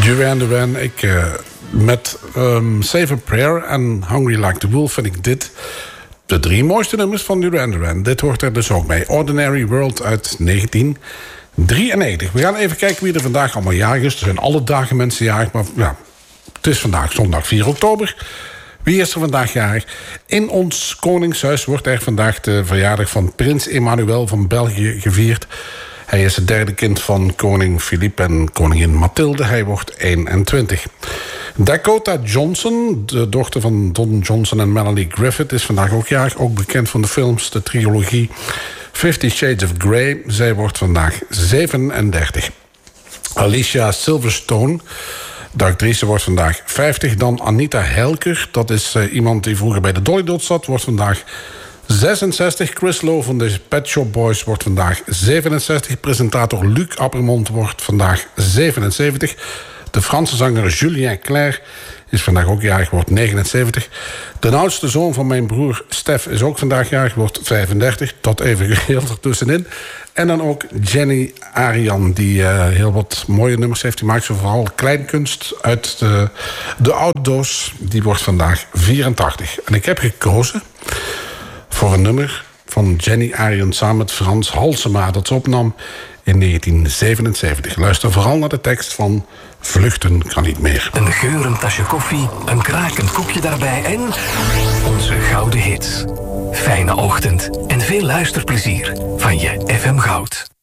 Duran Duran. Met Save a Prayer en Hungry Like the Wolf vind ik dit de 3 mooiste nummers van Duran Duran. Dit hoort er dus ook bij. Ordinary World uit 1993. We gaan even kijken wie er vandaag allemaal jarig is. Er zijn alle dagen mensen jarig, maar ja, het is vandaag zondag 4 oktober. Wie is er vandaag jarig? In ons koningshuis wordt er vandaag de verjaardag van prins Emmanuel van België gevierd. Hij is het derde kind van koning Philippe en koningin Mathilde. Hij wordt 21. Dakota Johnson, de dochter van Don Johnson en Melanie Griffith, is vandaag ook jarig. Ook bekend van de films, de trilogie 50 Shades of Grey. Zij wordt vandaag 37. Alicia Silverstone, de actrice, wordt vandaag 50. Dan Anita Helker, dat is iemand die vroeger bij de Dolly Dots zat, wordt vandaag 66. Chris Lowe van de Pet Shop Boys wordt vandaag 67. Presentator Luc Appermond wordt vandaag 77. De Franse zanger Julien Clerc is vandaag ook jarig, wordt 79. De oudste zoon van mijn broer Stef is ook vandaag jarig, wordt 35. Dat even heel ertussenin. En dan ook Jenny Arian, die heel wat mooie nummers heeft. Die maakt zo vooral kleinkunst uit de outdoors. Die wordt vandaag 84. En ik heb gekozen voor een nummer van Jenny Arian samen met Frans Halsema, dat ze opnam in 1977. Luister vooral naar de tekst van Vluchten kan niet meer. Een geurend tasje koffie, een krakend koekje daarbij en onze gouden hits. Fijne ochtend en veel luisterplezier van je FM Goud.